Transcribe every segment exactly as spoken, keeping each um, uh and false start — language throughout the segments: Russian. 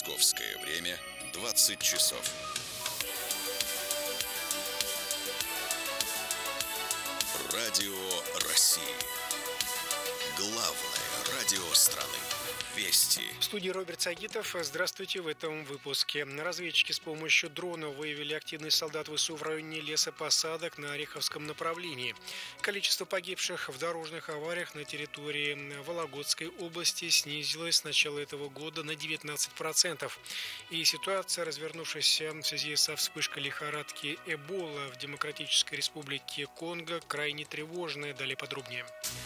Московское время двадцать часов. Радио России. Главное радио страны. Вести. В студии Роберт Сагитов. Здравствуйте. В этом выпуске. Разведчики с помощью дрона выявили активность солдат ВСУ в районе лесопосадок на Ореховском направлении. Количество погибших в дорожных авариях на территории Вологодской области снизилось с начала этого года на девятнадцать процентов. И ситуация, развернувшаяся в связи со вспышкой лихорадки Эбола в Демократической Республике Конго, крайне тревожная. Далее подробнее.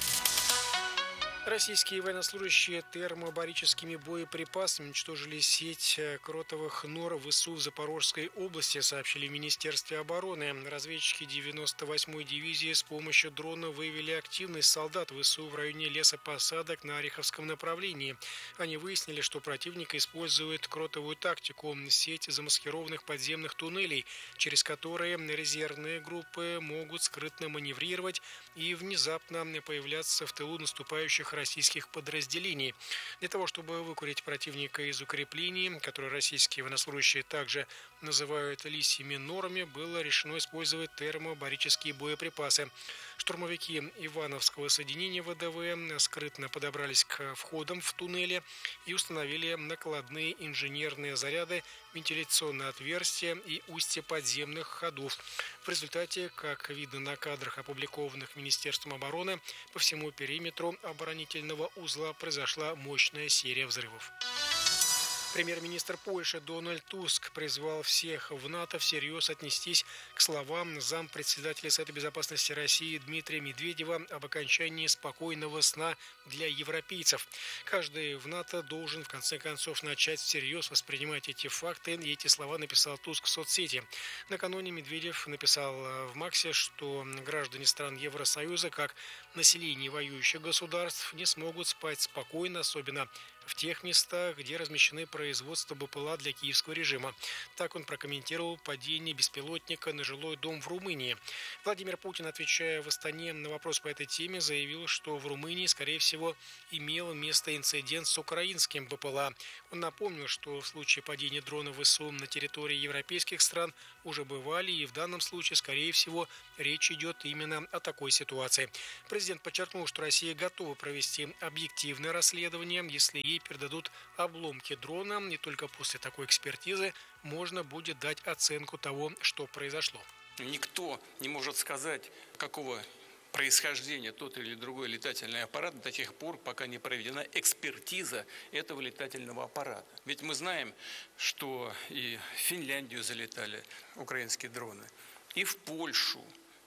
Российские военнослужащие термобарическими боеприпасами уничтожили сеть кротовых нор ВСУ в Запорожской области, сообщили в Министерстве обороны. Разведчики девяносто восьмой дивизии с помощью дрона выявили активность солдат ВСУ в районе лесопосадок на Ореховском направлении. Они выяснили, что противник использует кротовую тактику – сеть замаскированных подземных туннелей, через которые резервные группы могут скрытно маневрировать и внезапно появляться в тылу наступающих российских подразделений. Для того, чтобы выкурить противника из укреплений, которые российские военнослужащие также называют лисьими норами, было решено использовать термобарические боеприпасы. Штурмовики Ивановского соединения ВДВ скрытно подобрались к входам в туннели и установили накладные инженерные заряды, вентиляционные отверстия и устья подземных ходов. В результате, как видно на кадрах, опубликованных Министерством обороны, по всему периметру оборонительного узла произошла мощная серия взрывов. Премьер-министр Польши Дональд Туск призвал всех в НАТО всерьез отнестись к словам зампредседателя Совета Безопасности России Дмитрия Медведева об окончании спокойного сна для европейцев. Каждый в НАТО должен в конце концов начать всерьез воспринимать эти факты, и эти слова написал Туск в соцсети. Накануне Медведев написал в Максе, что граждане стран Евросоюза, как население воюющих государств, не смогут спать спокойно, особенно в тех местах, где размещены производства БПЛА для киевского режима. Так он прокомментировал падение беспилотника на жилой дом в Румынии. Владимир Путин, отвечая в Астане на вопрос по этой теме, заявил, что в Румынии, скорее всего, имел место инцидент с украинским БПЛА. Он напомнил, что в случае падения дрона ВСУ на территории европейских стран уже бывали, и в данном случае, скорее всего, речь идет именно о такой ситуации. Президент подчеркнул, что Россия готова провести объективное расследование, если ей передадут обломки дрона, и только после такой экспертизы можно будет дать оценку того, что произошло. Никто не может сказать, какого происхождения тот или другой летательный аппарат до тех пор, пока не проведена экспертиза этого летательного аппарата. Ведь мы знаем, что и в Финляндию залетали украинские дроны, и в Польшу,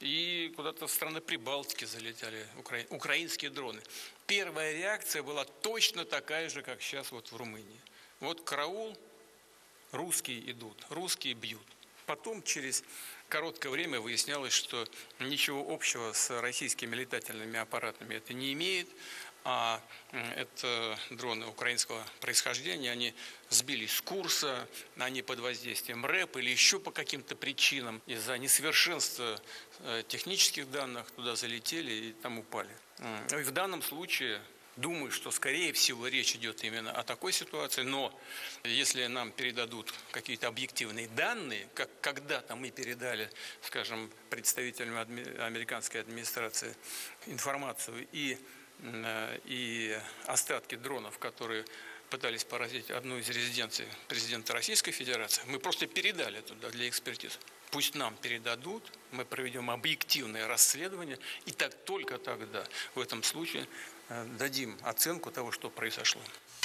и куда-то в страны Прибалтики залетали укра... украинские дроны. Первая реакция была точно такая же, как сейчас вот в Румынии. Вот караул, русские идут, русские бьют. Потом через короткое время выяснялось, что ничего общего с российскими летательными аппаратами это не имеет, а это дроны украинского происхождения, они сбились с курса, они под воздействием РЭП или еще по каким-то причинам из-за несовершенства технических данных туда залетели и там упали. И в данном случае думаю, что, скорее всего, речь идет именно о такой ситуации, но если нам передадут какие-то объективные данные, как когда-то мы передали, скажем, представителям адми- американской администрации информацию и, и остатки дронов, которые пытались поразить одну из резиденций президента Российской Федерации, мы просто передали туда для экспертизы. Пусть нам передадут, мы проведем объективное расследование, и так только тогда в этом случае дадим оценку того, что произошло.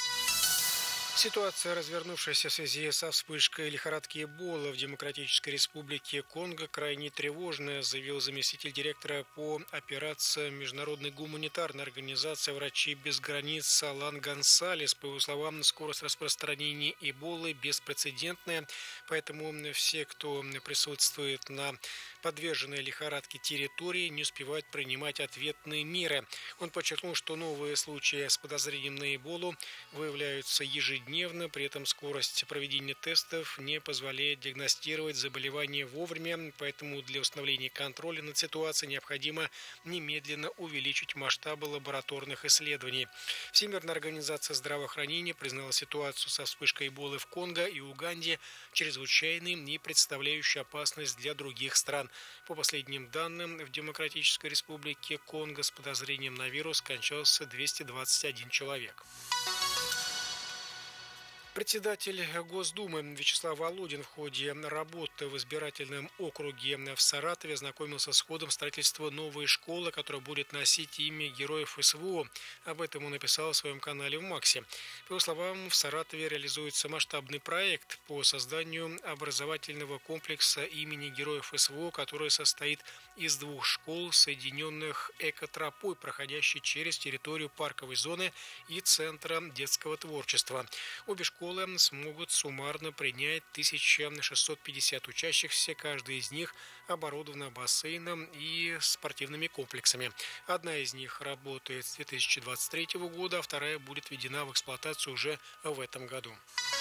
Ситуация, развернувшаяся в связи со вспышкой лихорадки Эбола в Демократической Республике Конго, крайне тревожная, заявил заместитель директора по операциям Международной гуманитарной организации «Врачи без границ» Алан Гонсалес. По его словам, скорость распространения Эболы беспрецедентная, поэтому все, кто присутствует на подверженные лихорадке территории не успевают принимать ответные меры. Он подчеркнул, что новые случаи с подозрением на Эболу выявляются ежедневно, при этом скорость проведения тестов не позволяет диагностировать заболевание вовремя, поэтому для установления контроля над ситуацией необходимо немедленно увеличить масштабы лабораторных исследований. Всемирная организация здравоохранения признала ситуацию со вспышкой Эболы в Конго и Уганде чрезвычайной и представляющей опасность для других стран. По последним данным, в Демократической Республике Конго с подозрением на вирус скончался двести двадцать один человек. Председатель Госдумы Вячеслав Володин в ходе работы в избирательном округе в Саратове ознакомился с ходом строительства новой школы, которая будет носить имя героев СВО. Об этом он написал в своем канале в Максе. По его словам, в Саратове реализуется масштабный проект по созданию образовательного комплекса имени героев СВО, который состоит из двух школ, соединенных экотропой, проходящей через территорию парковой зоны и Центра детского творчества. Обе школы смогут суммарно принять тысяча шестьсот пятьдесят учащихся, каждый из них оборудована бассейном и спортивными комплексами. Одна из них работает с две тысячи двадцать третьего года, а вторая будет введена в эксплуатацию уже в этом году.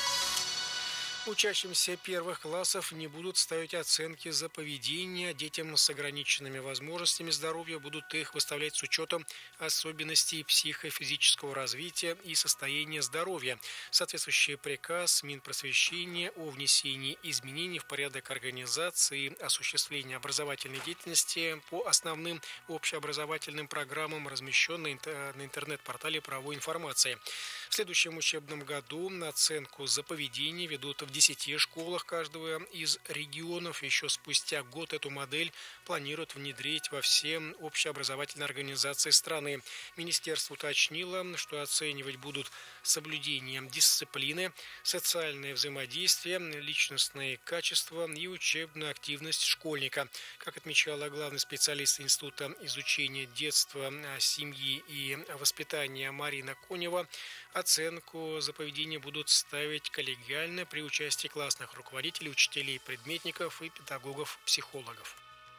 Учащимся первых классов не будут ставить оценки за поведение. Детям с ограниченными возможностями здоровья будут их выставлять с учетом особенностей психофизического развития и состояния здоровья. Соответствующий приказ Минпросвещения о внесении изменений в порядок организации и осуществления образовательной деятельности по основным общеобразовательным программам размещен на интернет-портале правовой информации. В следующем учебном году оценку за поведение ведут в десяти школах каждого из регионов. Еще спустя год эту модель планируют внедрить во все общеобразовательные организации страны. Министерство уточнило, что оценивать будут соблюдение дисциплины, социальное взаимодействие, личностные качества и учебную активность школьника. Как отмечала главный специалист Института изучения детства, семьи и воспитания Марина Конева, оценку за поведение будут ставить коллегиально при участии классных руководителей, учителей, предметников и педагогов-психологов.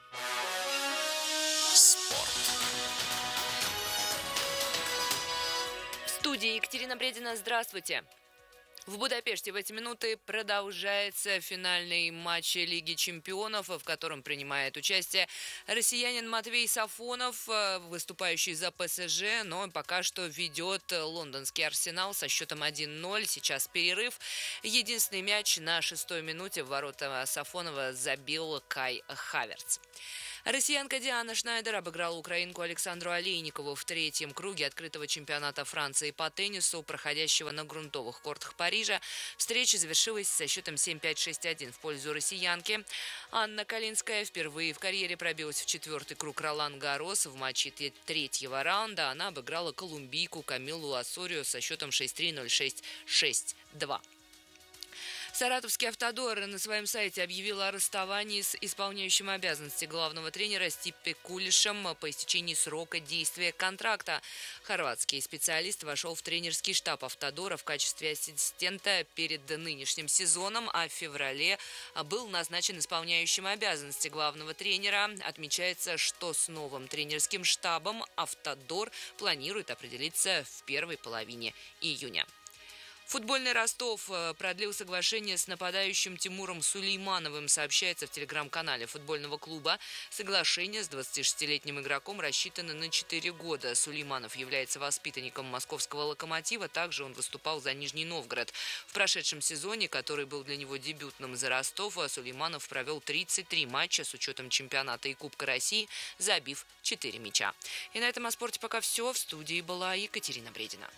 Спорт. В студии Екатерина Бредина. Здравствуйте. В Будапеште в эти минуты продолжается финальный матч Лиги чемпионов, в котором принимает участие россиянин Матвей Сафонов, выступающий за ПСЖ, но пока что ведет лондонский Арсенал со счетом один ноль. Сейчас перерыв. Единственный мяч на шестой минуте в ворота Сафонова забил Кай Хаверц. Россиянка Диана Шнайдер обыграла украинку Александру Олейникову в третьем круге открытого чемпионата Франции по теннису, проходящего на грунтовых кортах Парижа. Встреча завершилась со счетом семь пять шесть один в пользу россиянки. Анна Калинская впервые в карьере пробилась в четвертый круг Ролан-Гаррос. В матче третьего раунда она обыграла колумбийку Камилу Осорио со счетом шесть три ноль шесть шесть два. Саратовский «Автодор» на своем сайте объявил о расставании с исполняющим обязанности главного тренера Стиппе Кулишем по истечении срока действия контракта. Хорватский специалист вошел в тренерский штаб «Автодора» в качестве ассистента перед нынешним сезоном, а в феврале был назначен исполняющим обязанности главного тренера. Отмечается, что с новым тренерским штабом «Автодор» планирует определиться в первой половине июня. Футбольный Ростов продлил соглашение с нападающим Тимуром Сулеймановым, сообщается в телеграм-канале футбольного клуба. Соглашение с двадцатишестилетним игроком рассчитано на четыре года. Сулейманов является воспитанником московского «Локомотива», также он выступал за Нижний Новгород. В прошедшем сезоне, который был для него дебютным за Ростов, Сулейманов провел тридцать три матча с учетом чемпионата и Кубка России, забив четыре мяча. И на этом о спорте пока все. В студии была Екатерина Бредина.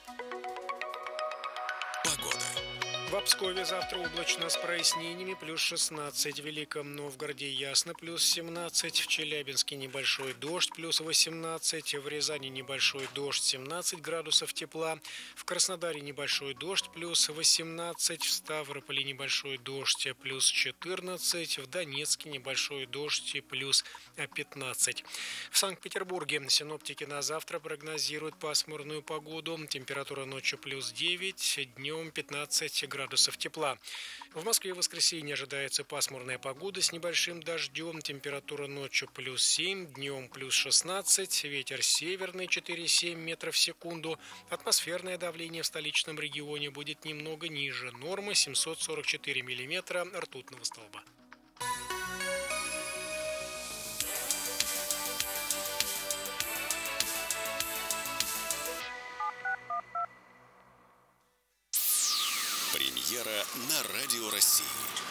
Погода. В Пскове завтра облачно с прояснениями, плюс шестнадцать. В Великом Новгороде ясно, плюс семнадцать. В Челябинске небольшой дождь, плюс восемнадцать. В Рязани небольшой дождь, семнадцать градусов тепла. В Краснодаре небольшой дождь, плюс восемнадцать. В Ставрополе небольшой дождь, плюс четырнадцать. В Донецке небольшой дождь, плюс пятнадцать. В Санкт-Петербурге синоптики на завтра прогнозируют пасмурную погоду. Температура ночью плюс девять, днем пятнадцать градусов. градусов тепла. В Москве в воскресенье ожидается пасмурная погода с небольшим дождем. Температура ночью плюс семь, днем плюс шестнадцать. Ветер северный четыре-семь метров в секунду. Атмосферное давление в столичном регионе будет немного ниже нормы семьсот сорок четыре миллиметра ртутного столба. Премьера на Радио России.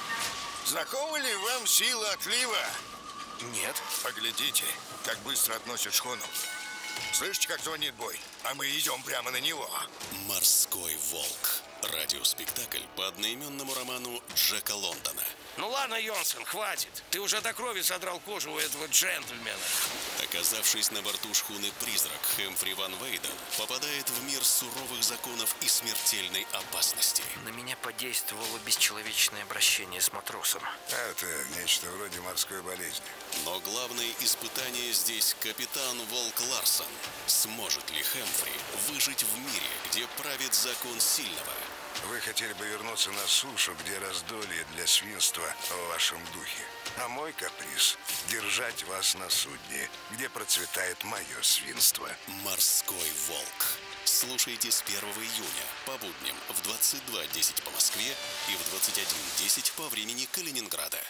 Знакома ли вам сила отлива? Нет. Поглядите, как быстро относят шхуну. Слышите, как звонит бой? А мы идем прямо на него. «Морской волк». Радиоспектакль по одноименному роману Джека Лондона. Ну ладно, Йонсон, хватит. Ты уже до крови содрал кожу у этого джентльмена. Оказавшись на борту шхуны «Призрак», Хэмфри Ван Вейден попадает в мир суровых законов и смертельной опасности. На меня подействовало бесчеловечное обращение с матросом. Это нечто вроде морской болезни. Но главное испытание здесь капитан Волк Ларсон. Сможет ли Хэмфри выжить в мире, где правит закон сильного? Вы хотели бы вернуться на сушу, где раздолье для свинства в вашем духе. А мой каприз – держать вас на судне, где процветает мое свинство. «Морской волк». Слушайте с первого июня по будням в двадцать два десять по Москве и в двадцать один десять по времени Калининграда.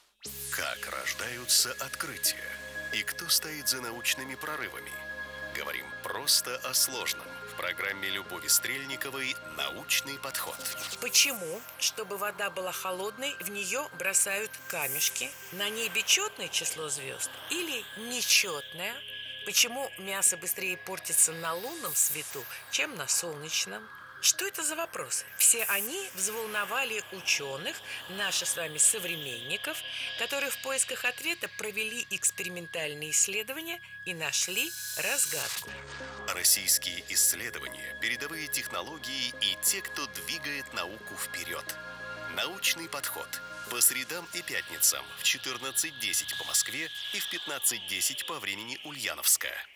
Как рождаются открытия? И кто стоит за научными прорывами? Говорим просто о сложном. В программе Любови Стрельниковой «Научный подход». Почему, чтобы вода была холодной, в нее бросают камешки? На небе четное число звезд или нечетное? Почему мясо быстрее портится на лунном свету, чем на солнечном? Что это за вопросы? Все они взволновали ученых, наших с вами современников, которые в поисках ответа провели экспериментальные исследования и нашли разгадку. Российские исследования, передовые технологии и те, кто двигает науку вперед. «Научный подход» по средам и пятницам в четырнадцать десять по Москве и в пятнадцать десять по времени Ульяновска.